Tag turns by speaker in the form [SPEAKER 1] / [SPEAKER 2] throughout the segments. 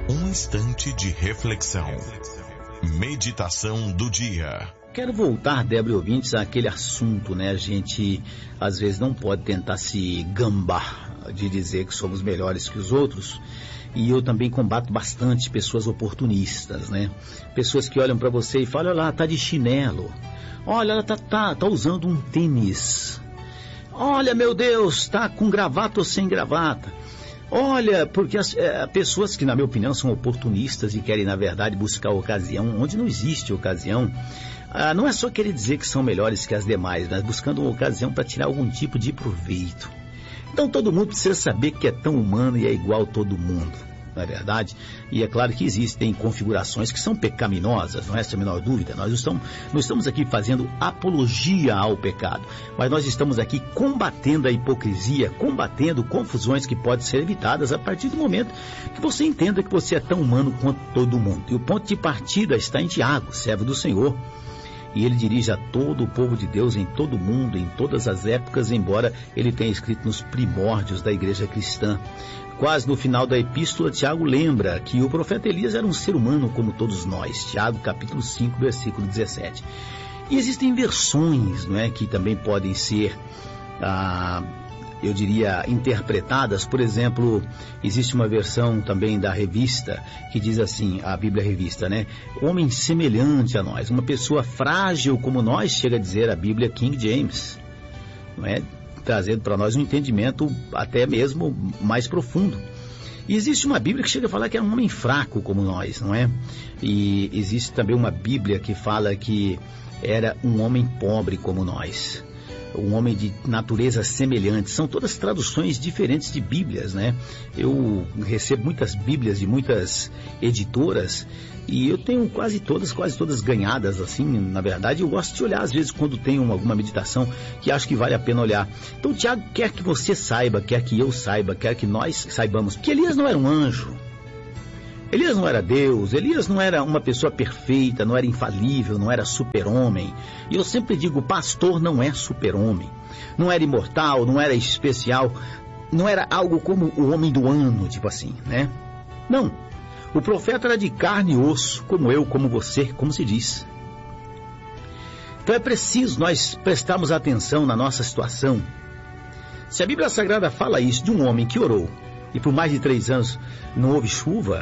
[SPEAKER 1] Um instante de reflexão. Meditação do dia.
[SPEAKER 2] Quero voltar, Débora e ouvintes, àquele assunto, né? A gente, às vezes, não pode tentar se gambar de dizer que somos melhores que os outros. E eu também combato bastante pessoas oportunistas, né? Pessoas que olham para você e falam, olha lá, tá de chinelo. Olha, ela tá usando um tênis. Olha, meu Deus, tá com gravata ou sem gravata. Olha, porque as pessoas que, na minha opinião, são oportunistas e querem, na verdade, buscar ocasião onde não existe ocasião. Não é só querer dizer que são melhores que as demais, mas buscando uma ocasião para tirar algum tipo de proveito. Então todo mundo precisa saber que é tão humano e é igual a todo mundo, não é verdade? E é claro que existem configurações que são pecaminosas, não é essa a menor dúvida. Nós não estamos aqui fazendo apologia ao pecado, mas nós estamos aqui combatendo a hipocrisia, combatendo confusões que podem ser evitadas a partir do momento que você entenda que você é tão humano quanto todo mundo. E o ponto de partida está em Tiago, servo do Senhor. E ele dirige a todo o povo de Deus em todo o mundo, em todas as épocas, embora ele tenha escrito nos primórdios da igreja cristã. Quase no final da epístola, Tiago lembra que o profeta Elias era um ser humano como todos nós. Tiago, capítulo 5, versículo 17. E existem versões, não é, que também podem ser, eu diria, interpretadas. Por exemplo, existe uma versão também da revista que diz assim, a Bíblia Revista, né? Homem semelhante a nós, uma pessoa frágil como nós, chega a dizer a Bíblia King James, não é? Trazendo para nós um entendimento até mesmo mais profundo. E existe uma Bíblia que chega a falar que é um homem fraco como nós, não é? E existe também uma Bíblia que fala que era um homem pobre como nós. Um homem de natureza semelhante. São todas traduções diferentes de Bíblias, né? Eu recebo muitas Bíblias de muitas editoras e eu tenho quase todas ganhadas, assim, na verdade. Eu gosto de olhar, às vezes, quando tenho alguma meditação que acho que vale a pena olhar. Então, Tiago quer que você saiba, quer que eu saiba, quer que nós saibamos que Elias não era um anjo. Elias não era Deus, Elias não era uma pessoa perfeita, não era infalível, não era super-homem. E eu sempre digo, pastor não é super-homem. Não era imortal, não era especial, não era algo como o homem do ano, tipo assim, né? Não. O profeta era de carne e osso, como eu, como você, como se diz. Então é preciso nós prestarmos atenção na nossa situação. Se a Bíblia Sagrada fala isso de um homem que orou e por mais de 3 anos não houve chuva,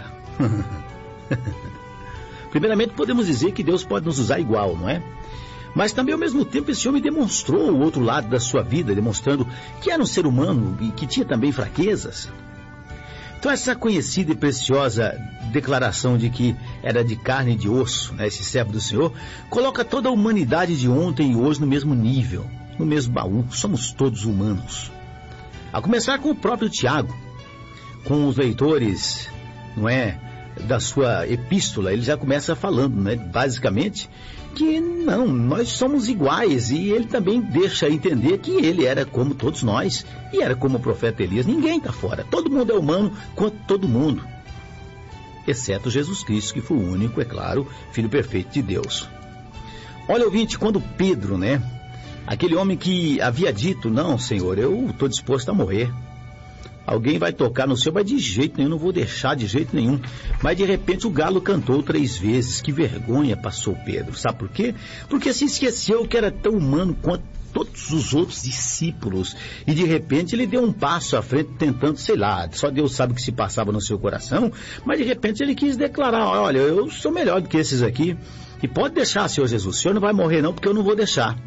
[SPEAKER 2] primeiramente podemos dizer que Deus pode nos usar igual, não é? Mas também ao mesmo tempo esse homem demonstrou o outro lado da sua vida, demonstrando que era um ser humano e que tinha também fraquezas. Então essa conhecida e preciosa declaração de que era de carne e de osso, né, esse servo do Senhor, coloca toda a humanidade de ontem e hoje no mesmo nível, no mesmo baú. Somos todos humanos. A começar com o próprio Tiago, com os leitores, não é, da sua epístola, ele já começa falando, né, basicamente, que não, nós somos iguais, e ele também deixa entender que ele era como todos nós, e era como o profeta Elias. Ninguém está fora, todo mundo é humano quanto todo mundo, exceto Jesus Cristo, que foi o único, é claro, Filho perfeito de Deus. Olha, ouvinte, quando Pedro, né, aquele homem que havia dito, não, Senhor, eu estou disposto a morrer, alguém vai tocar no céu, mas de jeito nenhum, não vou deixar de jeito nenhum. Mas de repente o galo cantou 3 vezes. Que vergonha passou Pedro. Sabe por quê? Porque se esqueceu que era tão humano quanto todos os outros discípulos. E de repente ele deu um passo à frente tentando, sei lá, só Deus sabe o que se passava no seu coração. Mas de repente ele quis declarar, olha, eu sou melhor do que esses aqui. E pode deixar, Senhor Jesus, o Senhor não vai morrer não, porque eu não vou deixar.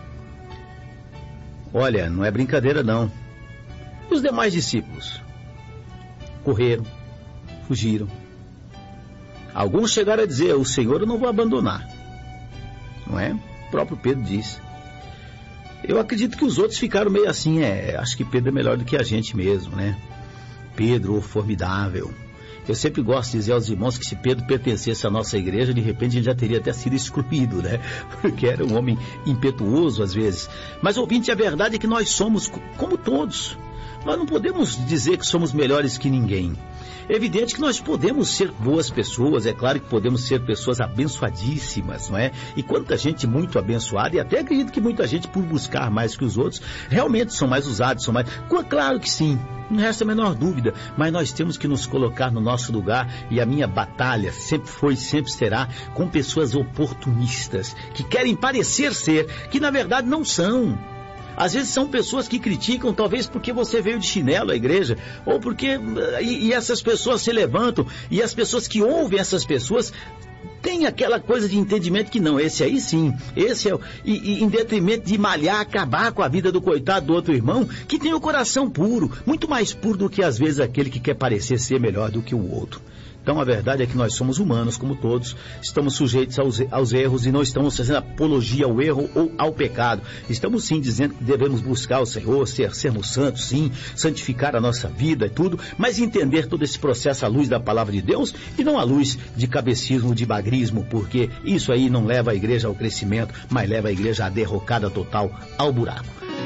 [SPEAKER 2] Olha, não é brincadeira não. Os demais discípulos correram, fugiram. Alguns chegaram a dizer, o Senhor eu não vou abandonar. Não é? O próprio Pedro disse. Eu acredito que os outros ficaram meio assim, acho que Pedro é melhor do que a gente mesmo, né? Pedro, formidável. Eu sempre gosto de dizer aos irmãos que se Pedro pertencesse à nossa igreja, de repente ele já teria até sido excluído, né? Porque era um homem impetuoso às vezes. Mas, ouvinte, a verdade é que nós somos como todos. Nós não podemos dizer que somos melhores que ninguém. evidente que nós podemos ser boas pessoas, é claro que podemos ser pessoas abençoadíssimas, não é? E quanta gente muito abençoada, e até acredito que muita gente, por buscar mais que os outros, realmente são mais usados, são mais... Claro que sim, não resta a menor dúvida, mas nós temos que nos colocar no nosso lugar, e a minha batalha sempre foi e sempre será com pessoas oportunistas, que querem parecer ser, que na verdade não são. Às vezes são pessoas que criticam, talvez porque você veio de chinelo à igreja, ou porque... E essas pessoas se levantam, e as pessoas que ouvem essas pessoas têm aquela coisa de entendimento que não, esse aí sim, esse é... E em detrimento de malhar, acabar com a vida do coitado do outro irmão, que tem o coração puro, muito mais puro do que às vezes aquele que quer parecer ser melhor do que o outro. Então a verdade é que nós somos humanos, como todos, estamos sujeitos aos erros e não estamos fazendo apologia ao erro ou ao pecado. Estamos sim dizendo que devemos buscar o Senhor, sermos santos, sim, santificar a nossa vida e tudo, mas entender todo esse processo à luz da palavra de Deus e não à luz de cabecismo, de bagrismo, porque isso aí não leva a igreja ao crescimento, mas leva a igreja à derrocada total, ao buraco.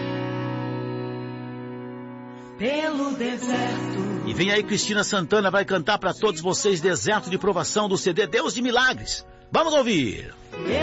[SPEAKER 3] Pelo deserto.
[SPEAKER 2] E vem aí Cristina Santana, vai cantar para todos vocês Deserto de Provação do CD Deus de Milagres. Vamos ouvir.